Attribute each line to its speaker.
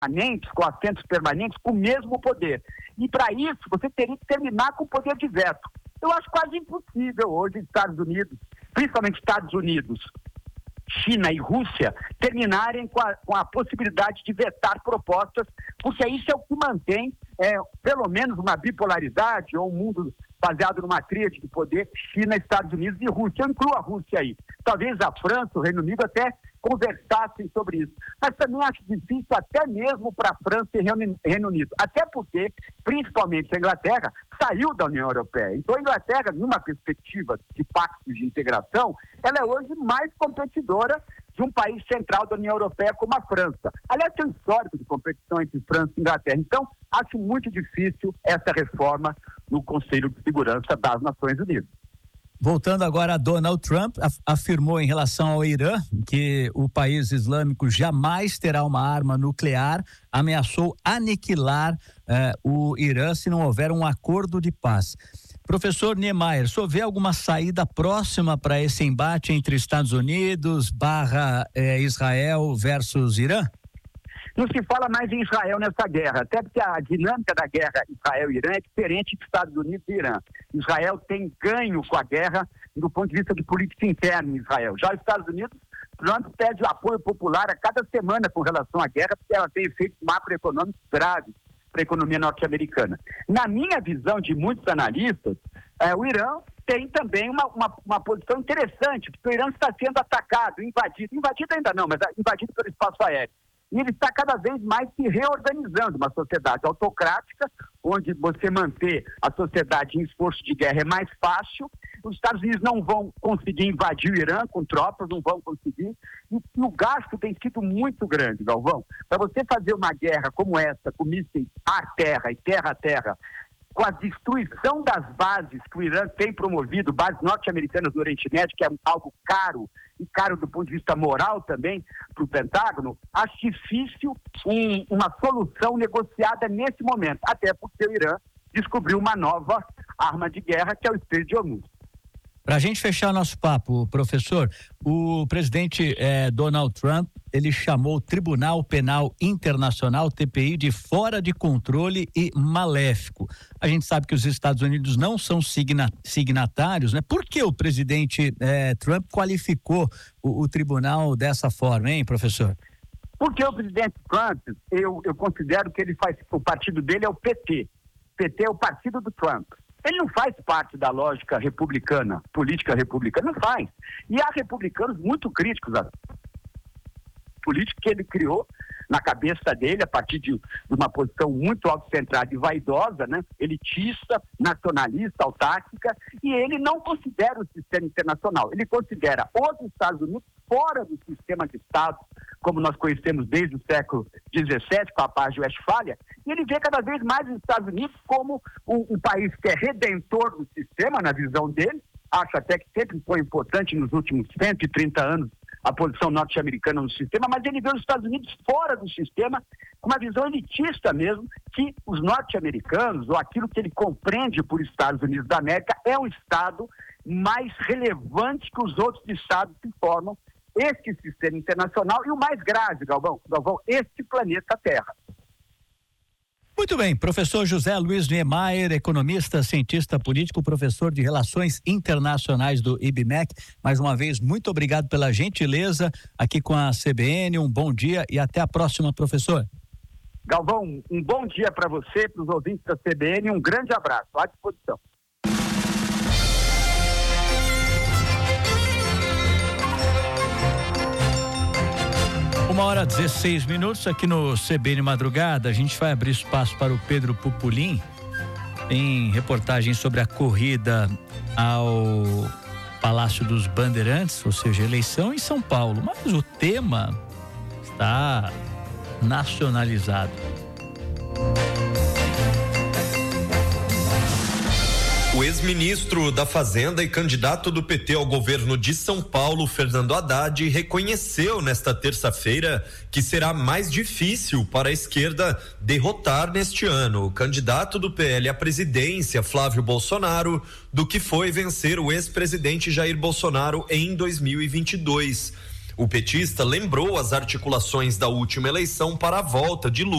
Speaker 1: permanentes, com assentos permanentes, com o mesmo poder. E para isso, você teria que terminar com o poder de veto. Eu acho quase impossível hoje Estados Unidos, principalmente Estados Unidos, China e Rússia, terminarem com a possibilidade de vetar propostas, porque isso é o que mantém, pelo menos, uma bipolaridade ou um mundo baseado numa tríade de poder, China, Estados Unidos e Rússia. Eu incluo a Rússia aí. Talvez a França, o Reino Unido até conversassem sobre isso. Mas também acho difícil até mesmo para a França e Reino Unido. Até porque, principalmente a Inglaterra, saiu da União Europeia. Então a Inglaterra, numa perspectiva de pactos de integração, ela é hoje mais competidora de um país central da União Europeia como a França. Aliás, tem um histórico de competição entre França e Inglaterra. Então, acho muito difícil essa reforma no Conselho de Segurança das Nações Unidas.
Speaker 2: Voltando agora a Donald Trump, afirmou em relação ao Irã que o país islâmico jamais terá uma arma nuclear, ameaçou aniquilar o Irã se não houver um acordo de paz. Professor Niemeyer, o senhor vê alguma saída próxima para esse embate entre Estados Unidos / Israel versus Irã?
Speaker 1: Não se fala mais em Israel nessa guerra, até porque a dinâmica da guerra Israel-Irã é diferente dos Estados Unidos e Irã. Israel tem ganho com a guerra do ponto de vista de política interna em Israel. Já os Estados Unidos, Trump pede apoio popular a cada semana com relação à guerra, porque ela tem efeitos macroeconômicos graves para a economia norte-americana. Na minha visão de muitos analistas, o Irã tem também uma posição interessante, porque o Irã está sendo atacado, invadido ainda não, mas invadido pelo espaço aéreo. E ele está cada vez mais se reorganizando, uma sociedade autocrática, onde você manter a sociedade em esforço de guerra é mais fácil. Os Estados Unidos não vão conseguir invadir o Irã com tropas, não vão conseguir. E o gasto tem sido muito grande, Galvão. Para você fazer uma guerra como essa, com mísseis à terra e terra a terra, com a destruição das bases que o Irã tem promovido, bases norte-americanas no Oriente Médio, que é algo caro, e caro do ponto de vista moral também para o Pentágono, acho difícil uma solução negociada nesse momento, até porque o Irã descobriu uma nova arma de guerra, que é o Estreito de Hormuz.
Speaker 2: Para a gente fechar nosso papo, professor, o presidente Donald Trump, ele chamou o Tribunal Penal Internacional, TPI, de fora de controle e maléfico. A gente sabe que os Estados Unidos não são signatários, né? Por que o presidente Trump qualificou o tribunal dessa forma, hein, professor?
Speaker 1: Porque o presidente Trump, eu considero que o partido dele é o PT. PT é o partido do Trump. Ele não faz parte da lógica republicana, política republicana, não faz. E há republicanos muito críticos à política que ele criou na cabeça dele, a partir de uma posição muito autocentrada e vaidosa, né? Elitista, nacionalista, autárquica, e ele não considera o sistema internacional. Ele considera os Estados Unidos fora do sistema de Estado, como nós conhecemos desde o século XVII, com a Paz de Westfália, e ele vê cada vez mais os Estados Unidos como um país que é redentor do sistema, na visão dele. Acho até que sempre foi importante nos últimos 130 anos a posição norte-americana no sistema, mas ele vê os Estados Unidos fora do sistema, com uma visão elitista mesmo, que os norte-americanos, ou aquilo que ele compreende por Estados Unidos da América, é um Estado mais relevante que os outros estados que formam este sistema internacional, e o mais grave, Galvão, este planeta Terra.
Speaker 2: Muito bem, professor José Luiz Niemeyer, economista, cientista político, professor de Relações Internacionais do IBMEC. Mais uma vez, muito obrigado pela gentileza aqui com a CBN, um bom dia e até a próxima, professor.
Speaker 1: Galvão, um bom dia para você, para os ouvintes da CBN, e um grande abraço, à disposição.
Speaker 2: Uma hora 16 minutos aqui no CBN Madrugada. A gente vai abrir espaço para o Pedro Pupulim em reportagem sobre a corrida ao Palácio dos Bandeirantes, ou seja, eleição em São Paulo. Mas o tema está nacionalizado.
Speaker 3: O ex-ministro da Fazenda e candidato do PT ao governo de São Paulo, Fernando Haddad, reconheceu nesta terça-feira que será mais difícil para a esquerda derrotar neste ano o candidato do PL à presidência, Flávio Bolsonaro, do que foi vencer o ex-presidente Jair Bolsonaro em 2022. O petista lembrou as articulações da última eleição para a volta de Lula